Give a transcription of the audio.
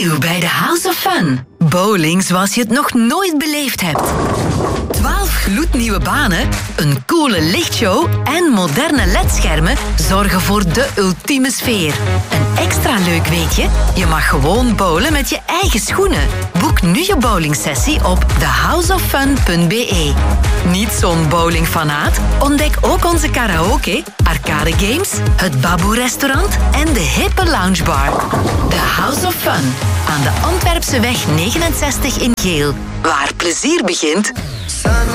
Nieuw bij de House of Fun. Bowling zoals je het nog nooit beleefd hebt. 12 gloednieuwe banen, een coole lichtshow en moderne ledschermen zorgen voor de ultieme sfeer. En extra leuk weet je, je mag gewoon bowlen met je eigen schoenen. Boek nu je bowlingsessie op thehouseoffun.be. Niet zo'n bowlingfanaat? Ontdek ook onze karaoke, arcade games, het Baboe-restaurant en de hippe loungebar. The House of Fun aan de Antwerpseweg 69 in Geel. Waar plezier begint...